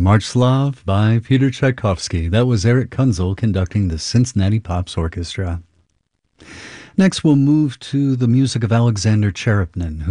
March by Peter Tchaikovsky. That was Eric Kunzel conducting the Cincinnati Pops Orchestra. Next, we'll move to the music of Alexander Cherepnin,